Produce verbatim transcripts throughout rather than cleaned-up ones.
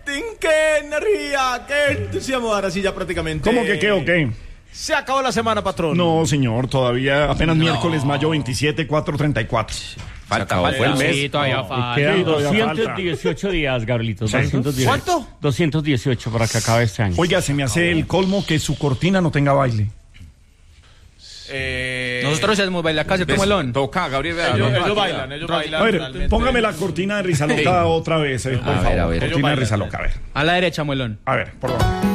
¡Qué energía! ¡Qué entusiasmo! Ahora sí ya prácticamente... ¿Cómo que qué o qué? Se acabó la semana, patrón. No, señor, todavía apenas no. Miércoles, mayo veintisiete, cuatro treinta y cuatro. Falta, fue el mes. Sí, todavía falta. Quedan doscientos dieciocho días, Gabrielito. doscientos dieciocho. ¿Cuánto? doscientos dieciocho para que acabe este año. Oiga, se me hace el colmo que su cortina no tenga baile. Eh, Nosotros hacemos bailar acá, ¿cierto, Melón? Toca, Gabriel. Vea, ellos, ellos bailan, ellos bailan. A ver, póngame la cortina de Risa Loca otra vez, eh, por a favor. Ver, a ver. Cortina de Risa Loca, a ver. A la derecha, Melón. A ver, por favor.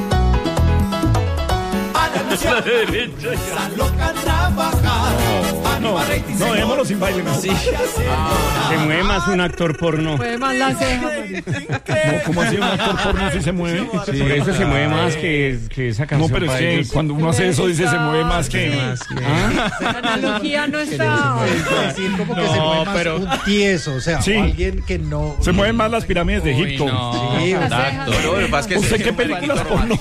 A la derecha. Risa Loca trabajar. No, no, démoslo sin baile, no. Sí. Ah, se mueve más un actor porno. Mueve más la ceja. No, ¿cómo así un actor porno si se mueve? Sí, por eso se mueve más que, que esa canción. No, pero es que cuando uno hace eso dice se mueve más que... ¿Ah? La analogía no está... Es decir, como que no, se mueve más pero... un tieso, o sea, sí. O alguien que no... Se mueven más las pirámides de Egipto. Uy, no. Sí, exacto. ¿Usted qué películas porno?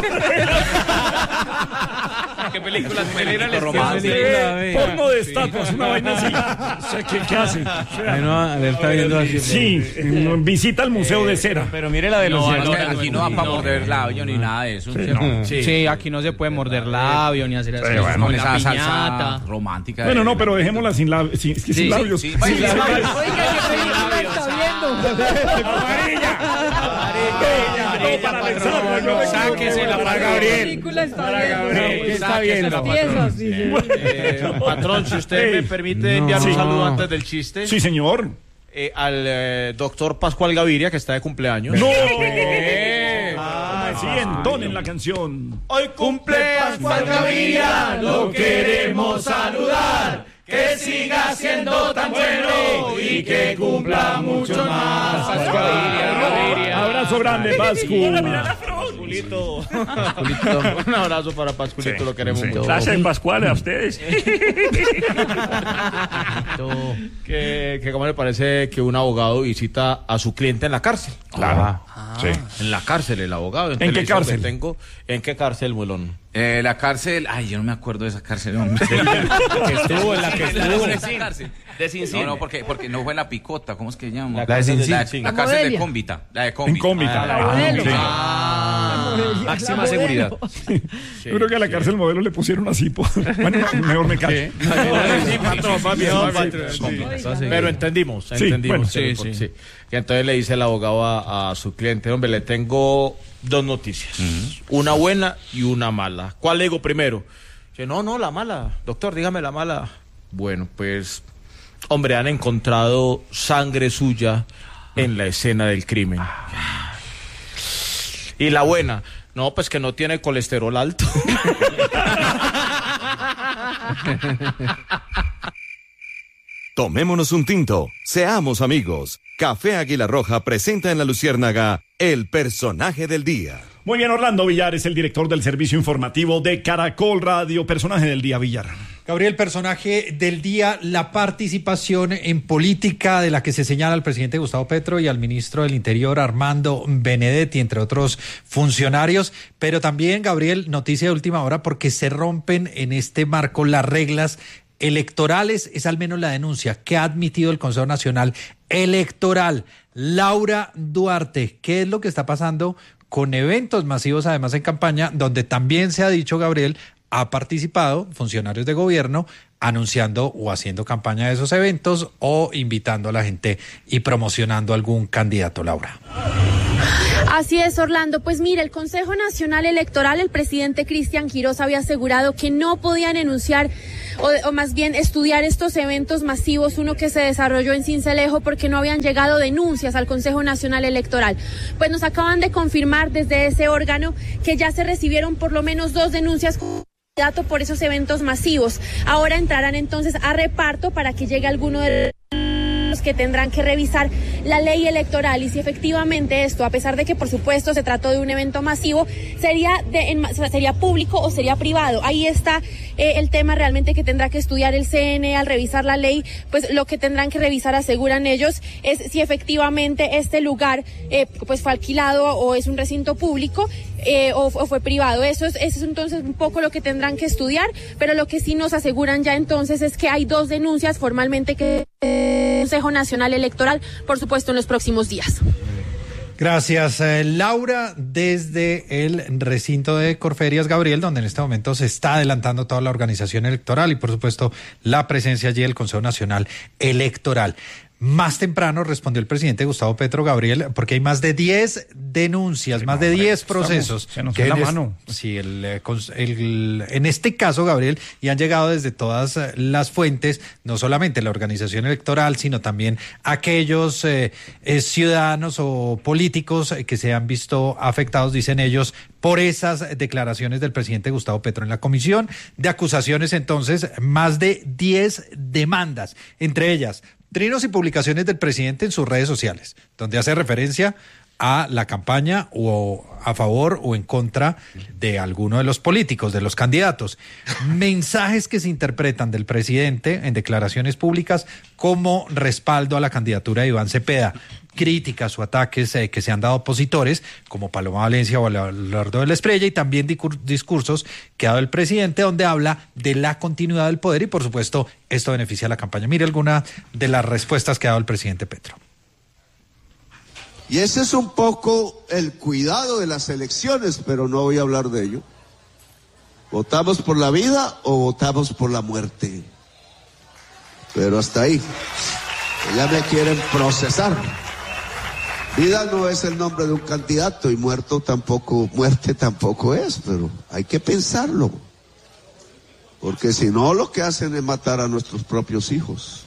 ¿Qué películas porno de estatuas, una vaina así. O sea, ¿qué, qué hace? Bueno, a ver, está viendo así. Sí, visita el Museo de Cera. Pero mire la de los... No, no, aquí no va para morder labio ni nada de eso. Sí, no. Sí. Sí, aquí no se puede morder labio ni hacer así. Bueno, con esa salsa romántica. Bueno, no, pero dejémosla sin labios. Sin, sin sí, labios. Sí, sí. Sin labios. Oiga, ¿qué película está viendo? Amarilla. Amarilla. Para pensar. Sáquesela para Gabriel. ¿Qué película está viendo? ¿Qué está viendo? Piezas, dice. Eh, patrón, si usted me permite enviar no. un saludo antes del chiste. Sí, señor. Eh, al eh, doctor Pascual Gaviria, que está de cumpleaños. ¡No! Ah, sí, entonen la canción. Hoy cumple Pascual Gaviria, lo queremos saludar. Que siga siendo tan bueno y que cumpla mucho más. Pascual Gaviria. Abrazo grande, Pascu. Pasculito. Un abrazo para Pasculito, sí, lo queremos sí. mucho. Gracias, Pascual, a ustedes. que, que cómo le parece que un abogado visita a su cliente en la cárcel. Claro. Ah, sí. En la cárcel, el abogado. ¿En qué cárcel? Tengo, ¿En qué cárcel, Muelón? Eh, la cárcel, ay, yo no me acuerdo de esa cárcel, hombre. que estuvo en la que estuvo. De Cincin. No, no, porque, porque no fue en la Picota, ¿cómo es que llama? La de Cincin. La, la cárcel de Cómbita. La de Cómbita. En Cómbita. Ah, la de ah, ah, máxima seguridad. Sí. Yo creo que a la cárcel modelo le pusieron así. Bueno, mejor me callo. Pero entendimos, sí, entendimos. Bueno, sí, sí, sí. Y entonces le dice el abogado a, a su cliente, hombre, le tengo dos noticias. Uh-huh. Una buena y una mala. ¿Cuál le digo primero? Dice, no, no, la mala. Doctor, dígame la mala. Bueno, pues, hombre, han encontrado sangre suya en la escena del crimen. Y la buena, no, pues que no tiene colesterol alto. Tomémonos un tinto, seamos amigos. Café Águila Roja presenta en La Luciérnaga el personaje del día. Muy bien, Orlando Villar es el director del servicio informativo de Caracol Radio. Personaje del día, Villar. Gabriel, personaje del día, la participación en política de la que se señala al presidente Gustavo Petro y al ministro del Interior Armando Benedetti, entre otros funcionarios. Pero también, Gabriel, noticia de última hora porque se rompen en este marco las reglas electorales, es al menos la denuncia que ha admitido el Consejo Nacional Electoral. Laura Duarte, ¿qué es lo que está pasando con eventos masivos, además en campaña, donde también se ha dicho, Gabriel, ha participado funcionarios de gobierno anunciando o haciendo campaña de esos eventos o invitando a la gente y promocionando algún candidato, Laura? Así es, Orlando. Pues mire, el Consejo Nacional Electoral, el presidente Cristian Quirós había asegurado que no podían enunciar o, o más bien estudiar estos eventos masivos, uno que se desarrolló en Sincelejo, porque no habían llegado denuncias al Consejo Nacional Electoral. Pues nos acaban de confirmar desde ese órgano que ya se recibieron por lo menos dos denuncias por esos eventos masivos. Ahora entrarán entonces a reparto para que llegue alguno de los que tendrán que revisar la ley electoral y si efectivamente esto, a pesar de que por supuesto se trató de un evento masivo, sería de, en, sería público o sería privado. Ahí está eh, el tema realmente que tendrá que estudiar el C N E al revisar la ley. Pues lo que tendrán que revisar, aseguran ellos, es si efectivamente este lugar eh, pues fue alquilado o es un recinto público eh, o, o fue privado. Eso es, eso es entonces un poco lo que tendrán que estudiar, pero lo que sí nos aseguran ya entonces es que hay dos denuncias formalmente que el Consejo Nacional Electoral, por supuesto, en los próximos días. Gracias, eh, Laura, desde el recinto de Corferias, Gabriel, donde en este momento se está adelantando toda la organización electoral y, por supuesto, la presencia allí del Consejo Nacional Electoral. Más temprano respondió el presidente Gustavo Petro, Gabriel, porque hay más de diez denuncias, sí, más no, de diez procesos. Estamos, se nos que la mano. Sí, el, el, en este caso, Gabriel, y han llegado desde todas las fuentes, no solamente la organización electoral, sino también aquellos eh, eh, ciudadanos o políticos que se han visto afectados, dicen ellos, por esas declaraciones del presidente Gustavo Petro. En la comisión de acusaciones, entonces, más de diez demandas, entre ellas trinos y publicaciones del presidente en sus redes sociales, donde hace referencia a la campaña o a favor o en contra de alguno de los políticos, de los candidatos. Mensajes que se interpretan del presidente en declaraciones públicas como respaldo a la candidatura de Iván Cepeda. Críticas o ataques eh, que se han dado a opositores, como Paloma Valencia o Abelardo de la Espriella, y también discursos que ha dado el presidente, donde habla de la continuidad del poder y, por supuesto, esto beneficia a la campaña. Mire alguna de las respuestas que ha dado el presidente Petro. Y ese es un poco el cuidado de las elecciones, pero no voy a hablar de ello. ¿Votamos por la vida o votamos por la muerte? Pero hasta ahí. Ya me quieren procesar. Vida no es el nombre de un candidato y muerto tampoco, muerte tampoco es, pero hay que pensarlo. Porque si no, lo que hacen es matar a nuestros propios hijos.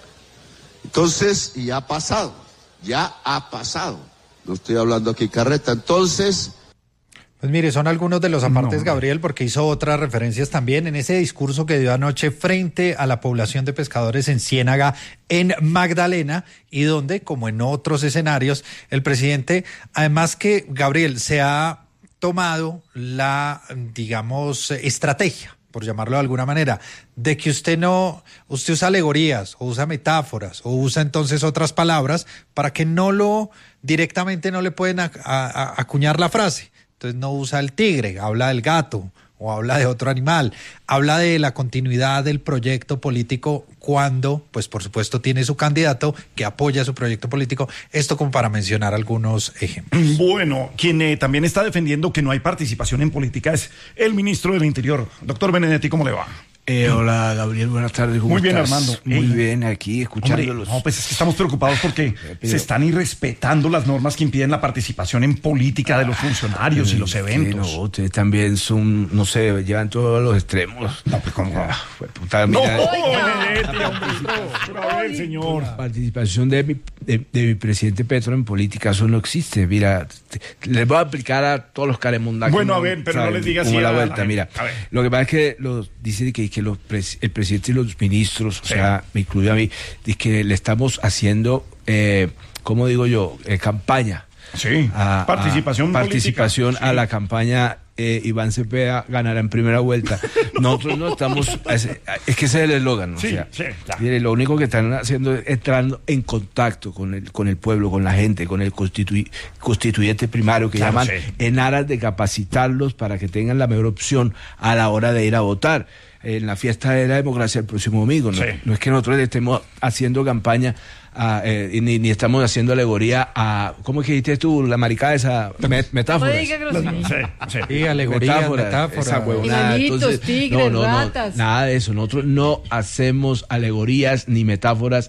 Entonces, y ha pasado, ya ha pasado. No estoy hablando aquí carreta. Entonces... Pues mire, son algunos de los apartes, no, Gabriel, porque hizo otras referencias también en ese discurso que dio anoche frente a la población de pescadores en Ciénaga, en Magdalena, y donde, como en otros escenarios, el presidente, además que, Gabriel, se ha tomado la, digamos, estrategia, por llamarlo de alguna manera, de que usted no, usted usa alegorías, o usa metáforas, o usa entonces otras palabras, para que no lo, directamente no le pueden a, a, acuñar la frase. Entonces no usa el tigre, habla del gato o habla de otro animal, habla de la continuidad del proyecto político cuando, pues por supuesto, tiene su candidato que apoya su proyecto político. Esto como para mencionar algunos ejemplos. Bueno, quien eh, también está defendiendo que no hay participación en política es el ministro del Interior. Doctor Benedetti, ¿cómo le va? Eh, hola, Gabriel, buenas tardes. ¿Cómo Muy bien, estás? Armando. Muy Ey. bien, aquí escuchándolos. Hombre, no, pues es que estamos preocupados porque pero, se están irrespetando las normas que impiden la participación en política de los funcionarios ah, y los eventos. Sí, no, ustedes también son, no sé, llevan todos los extremos. No, pues cómo. Ah, fue puta, no, mira, Benedetti, hombre, pero a ver, señor. La participación de mi, de, de mi presidente Petro en política, eso no existe. Mira, te, les voy a aplicar a todos los caremundacos. Bueno, a ver, pero ¿saben? No les digas así. La vuelta, mira. Lo que pasa es que los, dice que, que los pres, el presidente y los ministros, sí, o sea, me incluye a mí, dice que le estamos haciendo, eh, ¿cómo digo yo? Eh, campaña. Sí, a, participación a, Participación política. a la campaña. Eh, Iván Cepeda ganará en primera vuelta. Nosotros no estamos, es, es que ese es el eslogan, sí, o sea, sí, mire, lo único que están haciendo es entrando en contacto con el con el pueblo, con la gente, con el constitu, constituyente primario que claro, llaman, sí, en aras de capacitarlos para que tengan la mejor opción a la hora de ir a votar en la fiesta de la democracia el próximo domingo. No, sí, no es que nosotros estemos haciendo campaña a, eh, ni, ni estamos haciendo alegoría a, ¿cómo es que dijiste tú? La maricada esa, met, metáforas. Sí, sí. Sí, alegoría, metáforas, metáfora. Esa huevonada. Entonces, tigres, no, no, no, ratas. nada de eso. Nosotros no hacemos alegorías ni metáforas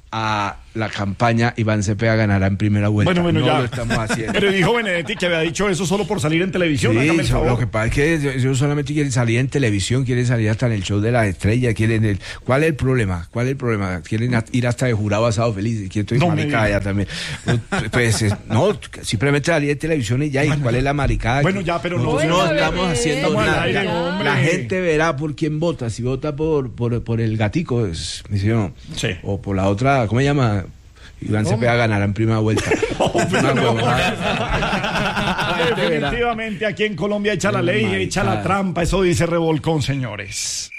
a la campaña. Iván Cepeda ganará en primera vuelta. Bueno, bueno, no ya lo estamos haciendo. Pero dijo Benedetti que había dicho eso solo por salir en televisión. Sí, el favor. Lo que pasa es que ellos solamente quieren salir en televisión, quieren salir hasta en el show de las estrellas, quieren el... ¿Cuál es el problema? ¿Cuál es el problema? Quieren ir hasta de jurado asado feliz, que estoy no maricada ya también. Pues, no, simplemente salir en televisión y ya, ¿y cuál es la maricada? Bueno, ya, pero no, no, no estamos haciendo estamos nada. Aire, la gente verá por quién vota, si vota por, por, por el gatico, es, sí. o por la otra, ¿cómo se llama? Iván Cepeda ganará en primera vuelta. Definitivamente aquí en Colombia echa la ley, echa la trampa, eso dice Revolcón, señores.